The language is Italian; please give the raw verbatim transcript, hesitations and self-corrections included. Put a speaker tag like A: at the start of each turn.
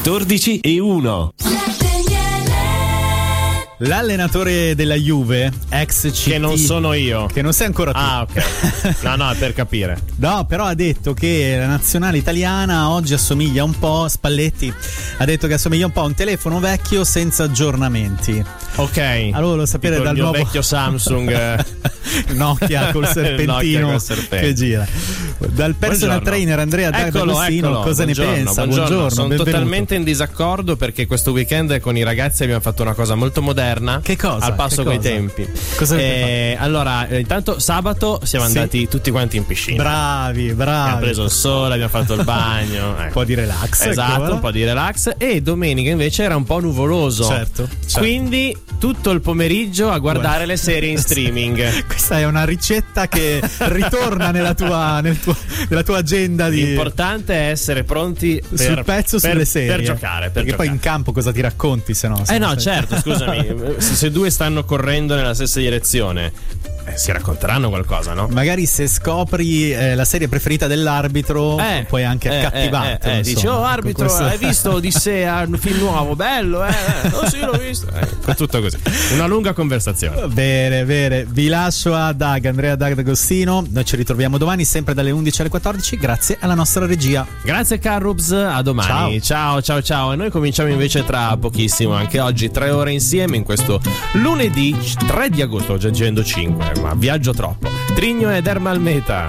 A: quattordici e uno.
B: L'allenatore della Juve, ex C T,
C: che non sono io,
B: che non sei ancora tu.
C: Ah, ok. No, no, è per capire.
B: No, però ha detto che la nazionale italiana oggi assomiglia un po', Spalletti ha detto che assomiglia un po' a un telefono vecchio senza aggiornamenti.
C: Ok.
B: Allora volevo sapere
C: tipo
B: dal
C: il mio
B: nuovo
C: vecchio Samsung
B: Nokia col serpentino
C: col serpente.
B: che gira. Dal personal
C: Buongiorno.
B: trainer Andrea D'Agostino,
C: eccolo,
B: cosa
C: buongiorno,
B: ne pensa?
C: Buongiorno,
B: Buongiorno,
C: sono
B: benvenuto.
C: totalmente in disaccordo perché questo weekend con i ragazzi abbiamo fatto una cosa molto moderna.
B: Che cosa?
C: Al passo
B: che
C: coi
B: cosa?
C: tempi.
B: Cosa avete
C: eh, allora, eh, intanto sabato siamo
B: Sì.
C: andati tutti quanti in piscina.
B: Bravi, bravi.
C: Abbiamo preso il sole, abbiamo fatto il bagno.
B: Un po' di relax.
C: Esatto,
B: ecco,
C: un po' di relax. E domenica invece era un po' nuvoloso.
B: Certo, certo.
C: Quindi tutto il pomeriggio a guardare le serie in streaming.
B: Questa è una ricetta che ritorna nella tua, nel tuo, nella tua agenda di...
C: L'importante è essere pronti per,
B: sul pezzo
C: per,
B: sulle serie.
C: per giocare. Per
B: Perché
C: giocare.
B: poi in campo cosa ti racconti se no?
C: Eh no, certo, scusami. se, se due stanno correndo nella stessa direzione, eh, si racconteranno qualcosa, no?
B: Magari se scopri eh, la serie preferita dell'arbitro
C: Eh,
B: puoi anche
C: eh,
B: accattivartelo.
C: eh, eh, dici, oh arbitro,
B: questo...
C: hai visto Odissea, un film nuovo, bello, eh? Oh sì, l'ho visto. Eh, tutto così. Una lunga conversazione.
B: Bene, bene. Vi lascio a Dag, Andrea Dag D'Agostino. Noi ci ritroviamo domani sempre dalle undici alle quattordici. Grazie alla nostra regia.
C: Grazie Carrubs, a domani. Ciao, ciao, ciao. ciao. E noi cominciamo invece tra pochissimo, anche oggi, tre ore insieme in questo lunedì tre di agosto, già dicendo cinque, ma viaggio troppo. Trigno ed Ermal Meta.